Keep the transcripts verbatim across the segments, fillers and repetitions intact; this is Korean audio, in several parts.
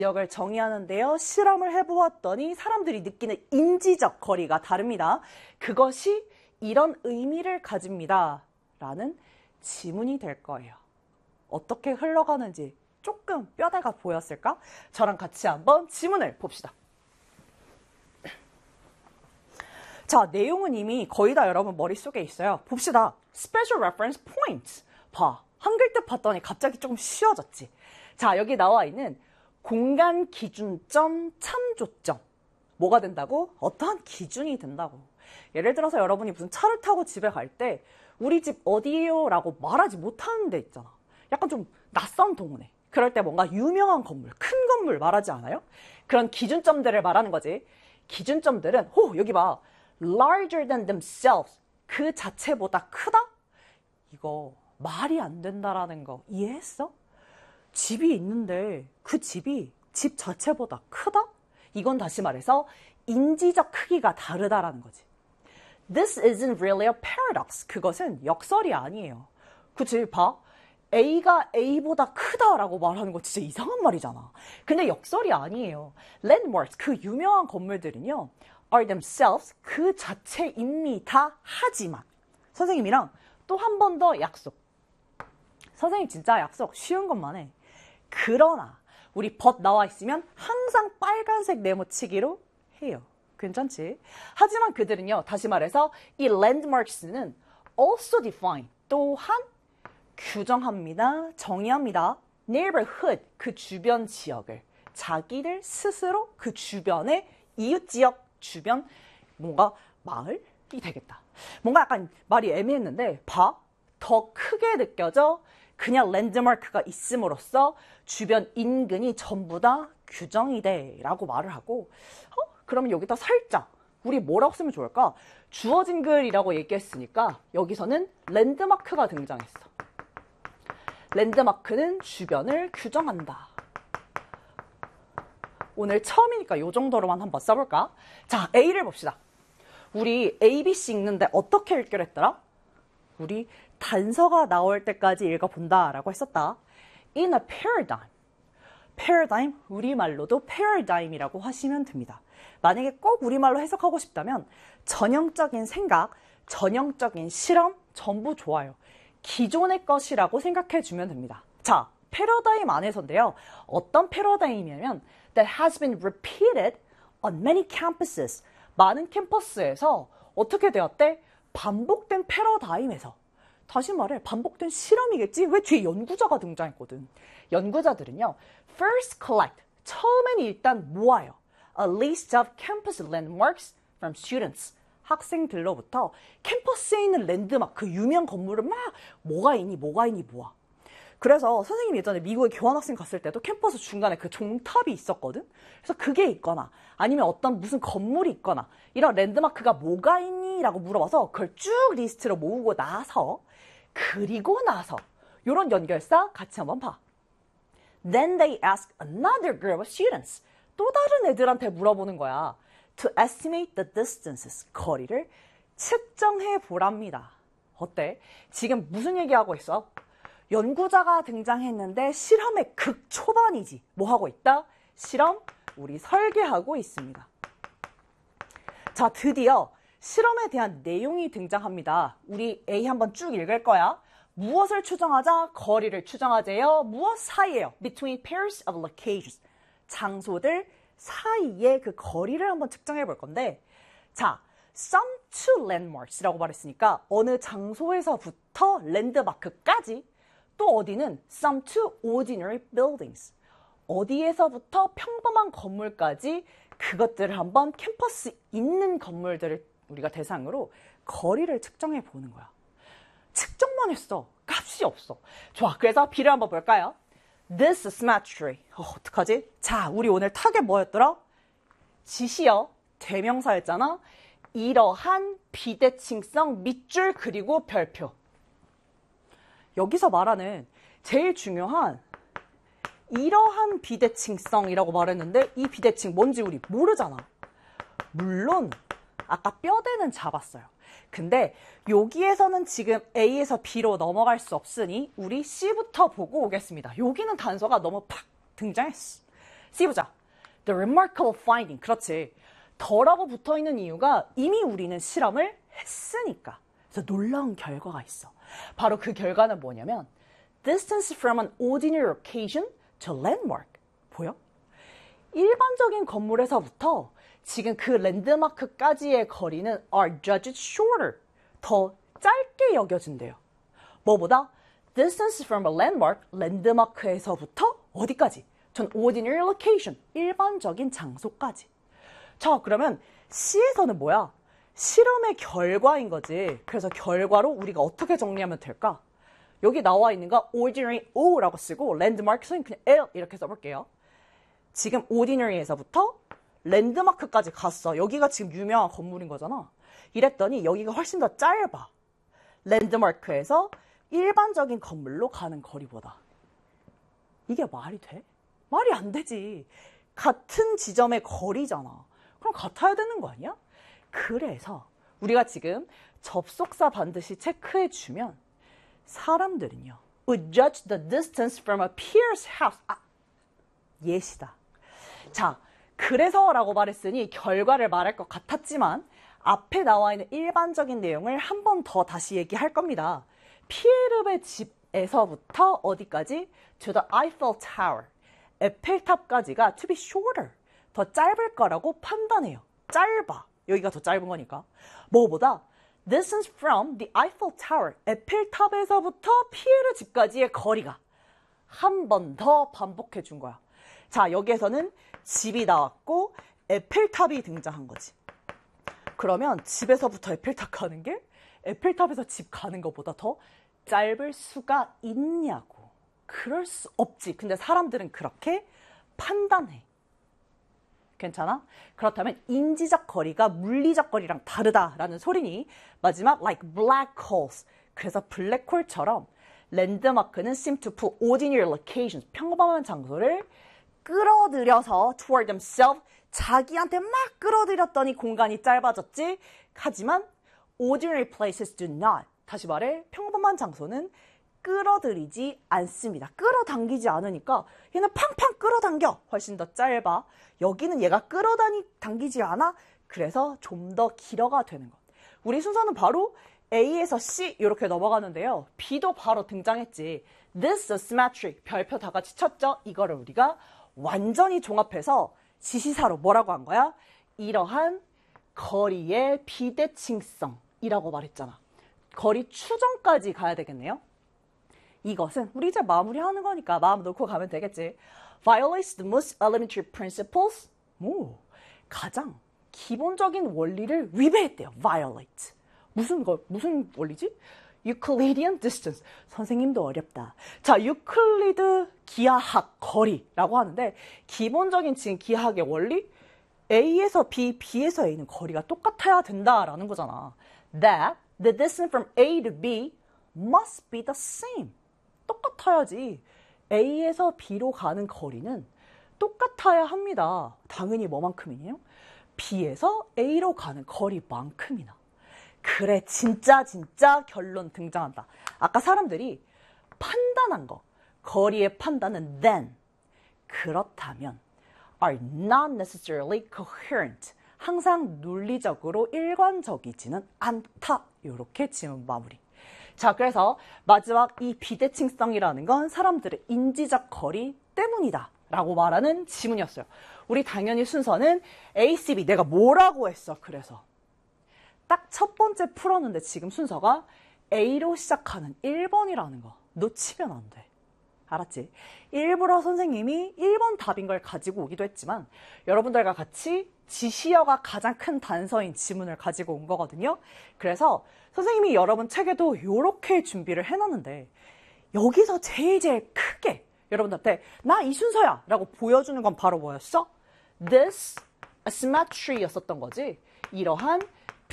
지역을 정의하는데요. 실험을 해보았더니 사람들이 느끼는 인지적 거리가 다릅니다. 그것이 이런 의미를 가집니다. 라는 지문이 될 거예요. 어떻게 흘러가는지 조금 뼈대가 보였을까? 저랑 같이 한번 지문을 봅시다. 자, 내용은 이미 거의 다 여러분 머릿속에 있어요. 봅시다. Special Reference Points. 봐. 한글 뜻 봤더니 갑자기 조금 쉬워졌지. 자, 여기 나와 있는 공간 기준점, 참조점. 뭐가 된다고? 어떠한 기준이 된다고. 예를 들어서 여러분이 무슨 차를 타고 집에 갈 때 우리 집 어디예요? 라고 말하지 못하는 데 있잖아. 약간 좀 낯선 동네. 그럴 때 뭔가 유명한 건물, 큰 건물 말하지 않아요? 그런 기준점들을 말하는 거지. 기준점들은 호, 여기 봐. larger than themselves. 그 자체보다 크다? 이거 말이 안 된다라는 거 이해했어? 집이 있는데 그 집이 집 자체보다 크다? 이건 다시 말해서 인지적 크기가 다르다라는 거지. This isn't really a paradox. 그것은 역설이 아니에요. 그치? 봐. A가 A보다 크다라고 말하는 거 진짜 이상한 말이잖아. 근데 역설이 아니에요. Landmarks, 그 유명한 건물들은요, are themselves, 그 자체입니다. 하지만 선생님이랑 또 한 번 더 약속. 선생님 진짜 약속 쉬운 것만 해. 그러나 우리 but 나와 있으면 항상 빨간색 네모치기로 해요. 괜찮지? 하지만 그들은요, 다시 말해서 이 landmarks는 also define, 또한 규정합니다. 정의합니다. neighborhood, 그 주변 지역을. 자기들 스스로 그 주변의 이웃지역, 주변, 뭔가 마을이 되겠다. 뭔가 약간 말이 애매했는데 봐. 더 크게 느껴져. 그냥 랜드마크가 있음으로써 주변 인근이 전부 다 규정이 돼 라고 말을 하고, 어? 그러면 여기다 살짝 우리 뭐라고 쓰면 좋을까? 주어진 글이라고 얘기했으니까 여기서는 랜드마크가 등장했어. 랜드마크는 주변을 규정한다. 오늘 처음이니까 이 정도로만 한번 써볼까? 자, A를 봅시다. 우리 A, B, C 읽는데 어떻게 읽기로 했더라? 우리 단서가 나올 때까지 읽어본다 라고 했었다. In a paradigm. paradigm, 우리말로도 paradigm이라고 하시면 됩니다. 만약에 꼭 우리말로 해석하고 싶다면 전형적인 생각, 전형적인 실험 전부 좋아요. 기존의 것이라고 생각해주면 됩니다. 자, 패러다임 안에서인데요. 어떤 패러다임이냐면 that has been repeated on many campuses. 많은 캠퍼스에서 어떻게 되었대? 반복된 패러다임에서. 다시 말해 반복된 실험이겠지? 왜 뒤에 연구자가 등장했거든. 연구자들은요. First collect. 처음엔 일단 모아요. A list of campus landmarks from students. 학생들로부터 캠퍼스에 있는 랜드마크, 그 유명 건물을 막 뭐가 있니 뭐가 있니 모아. 그래서 선생님이 예전에 미국에 교환학생 갔을 때도 캠퍼스 중간에 그 종탑이 있었거든. 그래서 그게 있거나 아니면 어떤 무슨 건물이 있거나 이런 랜드마크가 뭐가 있니? 라고 물어봐서 그걸 쭉 리스트로 모으고 나서 그리고 나서 이런 연결사 같이 한번 봐. Then they ask another group of students. 또 다른 애들한테 물어보는 거야. To estimate the distances. 거리를 측정해 보랍니다. 어때? 지금 무슨 얘기하고 있어? 연구자가 등장했는데 실험의 극초반이지. 뭐 하고 있다? 실험 우리 설계하고 있습니다. 자, 드디어 실험에 대한 내용이 등장합니다. 우리 A 한번 쭉 읽을 거야. 무엇을 추정하자? 거리를 추정하재요. 무엇 사이에요? Between pairs of locations. 장소들 사이의 그 거리를 한번 측정해 볼 건데, 자, some two landmarks라고 말했으니까 어느 장소에서부터 랜드마크까지, 또 어디는 some two ordinary buildings. 어디에서부터 평범한 건물까지 그것들을 한번 캠퍼스 있는 건물들을 우리가 대상으로 거리를 측정해 보는 거야. 측정만 했어. 값이 없어. 좋아. 그래서 B를 한번 볼까요? This symmetry. 어, 어떡하지? 자, 우리 오늘 타겟 뭐였더라? 지시어, 대명사였잖아. 이러한 비대칭성 밑줄 그리고 별표. 여기서 말하는 제일 중요한 이러한 비대칭성이라고 말했는데 이 비대칭 뭔지 우리 모르잖아. 물론 아까 뼈대는 잡았어요. 근데 여기에서는 지금 A에서 B로 넘어갈 수 없으니 우리 C부터 보고 오겠습니다. 여기는 단서가 너무 팍 등장했어. C 보자. The remarkable finding. 그렇지. 더라고 붙어있는 이유가 이미 우리는 실험을 했으니까. 그래서 놀라운 결과가 있어. 바로 그 결과는 뭐냐면 distance from an ordinary location to landmark. 보여? 일반적인 건물에서부터 지금 그 랜드마크까지의 거리는 are judged shorter. 더 짧게 여겨진대요. 뭐보다? distance from a landmark, 랜드마크에서부터 어디까지? 전 ordinary location, 일반적인 장소까지. 자, 그러면 C에서는 뭐야? 실험의 결과인 거지. 그래서 결과로 우리가 어떻게 정리하면 될까? 여기 나와 있는 거 ordinary O라고 쓰고 landmark은 그냥 L 이렇게 써볼게요. 지금 ordinary에서부터 랜드마크까지 갔어. 여기가 지금 유명한 건물인 거잖아. 이랬더니 여기가 훨씬 더 짧아. 랜드마크에서 일반적인 건물로 가는 거리보다. 이게 말이 돼? 말이 안 되지. 같은 지점의 거리잖아. 그럼 같아야 되는 거 아니야? 그래서 우리가 지금 접속사 반드시 체크해주면 사람들은요. would judge the distance from a peer's house. 아, 예시다. 자, 그래서라고 말했으니 결과를 말할 것 같았지만 앞에 나와 있는 일반적인 내용을 한 번 더 다시 얘기할 겁니다. 피에르의 집에서부터 어디까지? To the Eiffel Tower. 에펠탑까지가 to be shorter. 더 짧을 거라고 판단해요. 짧아. 여기가 더 짧은 거니까. 뭐보다? Distance from the Eiffel Tower. 에펠탑에서부터 피에르 집까지의 거리가 한 번 더 반복해 준 거야. 자, 여기에서는 집이 나왔고 에펠탑이 등장한 거지. 그러면 집에서부터 에펠탑 가는 게 에펠탑에서 집 가는 것보다 더 짧을 수가 있냐고. 그럴 수 없지. 근데 사람들은 그렇게 판단해. 괜찮아? 그렇다면 인지적 거리가 물리적 거리랑 다르다라는 소리니 마지막 like black holes. 그래서 블랙홀처럼 랜드마크는 seem to pull ordinary locations. 평범한 장소를 끌어들여서 toward themselves. 자기한테 막 끌어들였더니 공간이 짧아졌지. 하지만 ordinary places do not. 다시 말해 평범한 장소는 끌어들이지 않습니다. 끌어당기지 않으니까 얘는 팡팡 끌어당겨. 훨씬 더 짧아. 여기는 얘가 끌어당기지 않아. 그래서 좀 더 길어가 되는 것. 우리 순서는 바로 A에서 C 이렇게 넘어가는데요. B도 바로 등장했지. This asymmetry. 별표 다 같이 쳤죠. 이거를 우리가 완전히 종합해서 지시사로 뭐라고 한 거야? 이러한 거리의 비대칭성이라고 말했잖아. 거리 추정까지 가야 되겠네요. 이것은 우리 이제 마무리하는 거니까 마음 놓고 가면 되겠지. Violates the most elementary principles. 오, 가장 기본적인 원리를 위배했대요. Violate. 무슨 거, 무슨 원리지? Euclidean distance. 선생님도 어렵다. 자, 유클리드 기하학 거리라고 하는데 기본적인 지금 기하학의 원리 A에서 B, B에서 A는 거리가 똑같아야 된다라는 거잖아. That the distance from A to B must be the same. 똑같아야지. A에서 B로 가는 거리는 똑같아야 합니다. 당연히 뭐만큼이에요? B에서 A로 가는 거리만큼이나. 그래, 진짜 진짜 결론 등장한다. 아까 사람들이 판단한 거, 거리의 판단은 then, 그렇다면 are not necessarily coherent. 항상 논리적으로 일관적이지는 않다. 이렇게 지금 마무리. 자, 그래서 마지막 이 비대칭성이라는 건 사람들의 인지적 거리 때문이다 라고 말하는 지문이었어요. 우리 당연히 순서는 A, C, B. 내가 뭐라고 했어? 그래서 딱 첫 번째 풀었는데 지금 순서가 A로 시작하는 일 번이라는 거 놓치면 안 돼. 알았지? 일부러 선생님이 일 번 답인 걸 가지고 오기도 했지만 여러분들과 같이 지시어가 가장 큰 단서인 지문을 가지고 온 거거든요. 그래서 선생님이 여러분 책에도 이렇게 준비를 해놨는데 여기서 제일 제일 크게 여러분들한테 나 이 순서야 라고 보여주는 건 바로 뭐였어? This asymmetry 였었던 거지. 이러한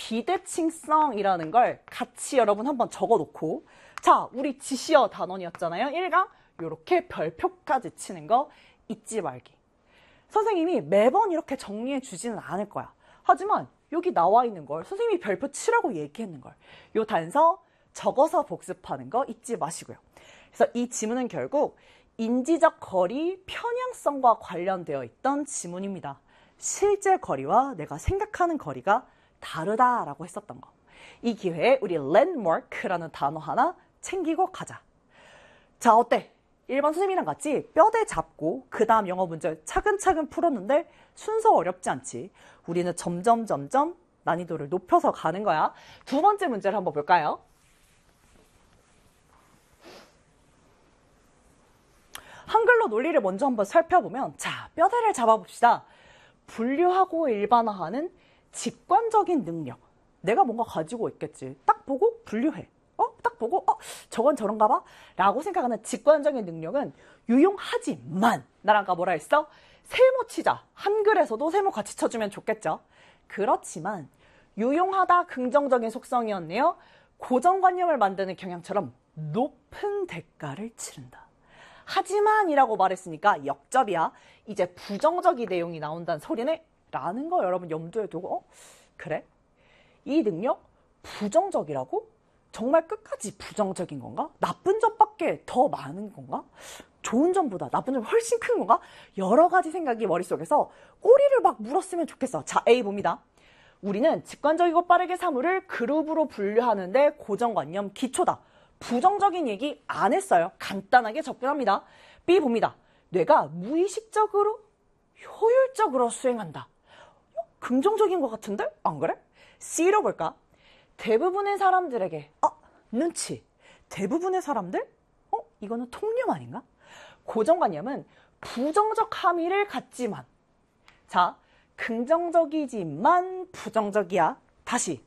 비대칭성이라는 걸 같이 여러분 한번 적어놓고 자, 우리 지시어 단원이었잖아요. 일 강 이렇게 별표까지 치는 거 잊지 말기. 선생님이 매번 이렇게 정리해 주지는 않을 거야. 하지만 여기 나와 있는 걸 선생님이 별표 치라고 얘기했는 걸 요 단서 적어서 복습하는 거 잊지 마시고요. 그래서 이 지문은 결국 인지적 거리 편향성과 관련되어 있던 지문입니다. 실제 거리와 내가 생각하는 거리가 다르다라고 했었던 거. 이 기회에 우리 landmark라는 단어 하나 챙기고 가자. 자, 어때? 일반 선생님이랑 같이 뼈대 잡고 그 다음 영어 문제 차근차근 풀었는데 순서 어렵지 않지? 우리는 점점 점점 난이도를 높여서 가는 거야. 두 번째 문제를 한번 볼까요? 한글로 논리를 먼저 한번 살펴보면, 자, 뼈대를 잡아봅시다. 분류하고 일반화하는 직관적인 능력. 내가 뭔가 가지고 있겠지. 딱 보고 분류해. 어? 딱 보고 어? 저건 저런가 봐? 라고 생각하는 직관적인 능력은 유용하지만, 나랑 아까 뭐라 했어? 세모 치자. 한글에서도 세모 같이 쳐주면 좋겠죠. 그렇지만 유용하다 긍정적인 속성이었네요. 고정관념을 만드는 경향처럼 높은 대가를 치른다. 하지만 이라고 말했으니까 역접이야. 이제 부정적인 내용이 나온다는 소리네? 라는 거 여러분 염두에 두고, 어? 그래? 이 능력 부정적이라고? 정말 끝까지 부정적인 건가? 나쁜 점밖에 더 많은 건가? 좋은 점보다 나쁜 점이 훨씬 큰 건가? 여러 가지 생각이 머릿속에서 꼬리를 막 물었으면 좋겠어. 자, A 봅니다. 우리는 직관적이고 빠르게 사물을 그룹으로 분류하는데 고정관념 기초다. 부정적인 얘기 안 했어요. 간단하게 접근합니다. B 봅니다. 뇌가 무의식적으로 효율적으로 수행한다. 어? 긍정적인 것 같은데? 안 그래? C로 볼까? 대부분의 사람들에게 어? 눈치. 대부분의 사람들? 어? 이거는 통념 아닌가? 고정관념은 부정적 함의를 갖지만, 자, 긍정적이지만 부정적이야. 다시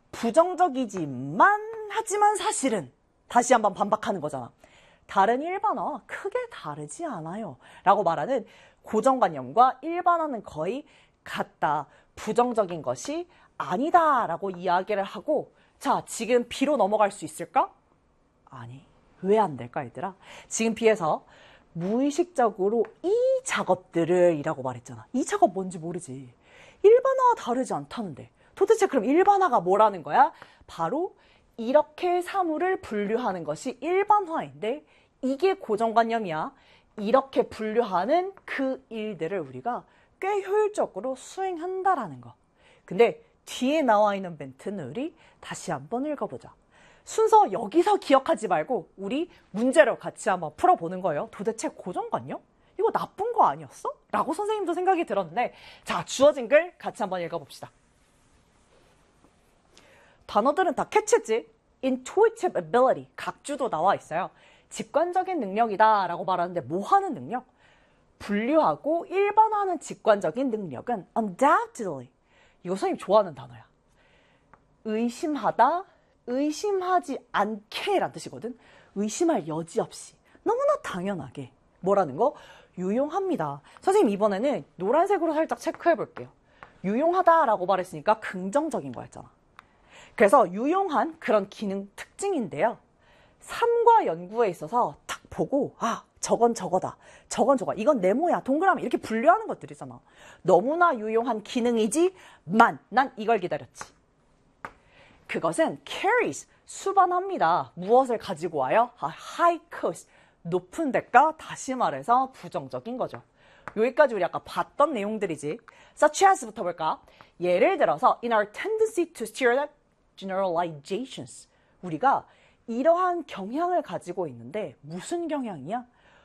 부정적이지만 하지만 사실은, 다시 한번 반박하는 거잖아. 다른 일반어와 크게 다르지 않아요 라고 말하는 고정관념과 일반어는 거의 같다. 부정적인 것이 아니다 라고 이야기를 하고, 자, 지금 B로 넘어갈 수 있을까? 아니, 왜 안 될까 얘들아? 지금 B에서 무의식적으로 이 작업들을 이라고 말했잖아. 이 작업 뭔지 모르지. 일반화와 다르지 않다는데 도대체 그럼 일반화가 뭐라는 거야? 바로 이렇게 사물을 분류하는 것이 일반화인데 이게 고정관념이야. 이렇게 분류하는 그 일들을 우리가 꽤 효율적으로 수행한다라는 거. 근데 뒤에 나와 있는 멘트는 우리 다시 한번 읽어보자. 순서 여기서 기억하지 말고 우리 문제를 같이 한번 풀어보는 거예요. 도대체 고정관념? 이거 나쁜 거 아니었어? 라고 선생님도 생각이 들었는데, 자, 주어진 글 같이 한번 읽어봅시다. 단어들은 다 캐치했지? Intuitive ability, 각주도 나와 있어요. 직관적인 능력이다 라고 말하는데 뭐 하는 능력? 분류하고 일반화하는 직관적인 능력은 undoubtedly, 이거 선생님 좋아하는 단어야. 의심하다, 의심하지 않게 라는 뜻이거든. 의심할 여지 없이 너무나 당연하게 뭐라는 거? 유용합니다. 선생님 이번에는 노란색으로 살짝 체크해 볼게요. 유용하다라고 말했으니까 긍정적인 거였잖아. 그래서 유용한 그런 기능 특징인데요. 삶과 연구에 있어서 딱 보고, 아, 저건 저거다, 저건 저거, 이건 네모야, 동그라미, 이렇게 분류하는 것들이잖아. 너무나 유용한 기능이지만 난 이걸 기다렸지. 그것은 carries, 수반합니다. 무엇을 가지고 와요? 아, high cost, 높은 대가, 다시 말해서 부정적인 거죠. 여기까지 우리 아까 봤던 내용들이지. such as부터 볼까? 예를 들어서 in our tendency to steer that generalizations, 우리가 이러한 경향을 가지고 있는데 무슨 경향이야?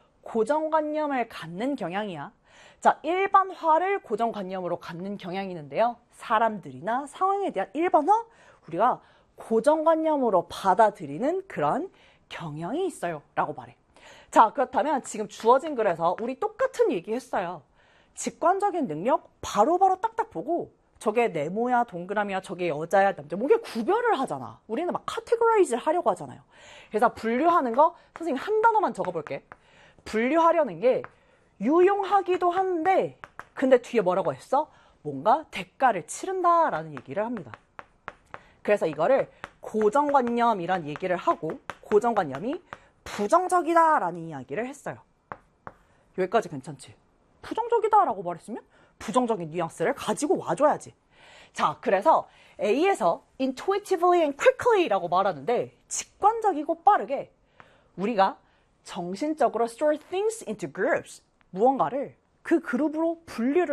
고정관념을 갖는 경향이야. 자, 일반화를 고정관념으로 갖는 경향이 있는데요. 사람들이나 상황에 대한 일반화, 우리가 고정관념으로 받아들이는 그런 경향이 있어요 라고 말해. 자, 그렇다면 지금 주어진 글에서 우리 똑같은 얘기 했어요. 직관적인 능력 바로바로 딱딱 보고 저게 네모야, 동그라미야, 저게 여자야, 남자, 뭐게 구별을 하잖아. 우리는 막 카테고라이즈를 하려고 하잖아요. 그래서 분류하는 거 선생님 한 단어만 적어볼게. 분류하려는 게 유용하기도 한데 근데 뒤에 뭐라고 했어? 뭔가 대가를 치른다라는 얘기를 합니다. 그래서 이거를 고정관념이란 얘기를 하고, 고정관념이 부정적이다라는 이야기를 했어요. 여기까지 괜찮지? 부정적이다라고 말했으면 부정적인 뉘앙스를 가지고 와줘야지. 자, 그래서 A에서 intuitively and quickly라고 말하는데 직관적이고 빠르게 우리가 정신적으로 sort things into groups. 무언가를 그 그룹으로 분류를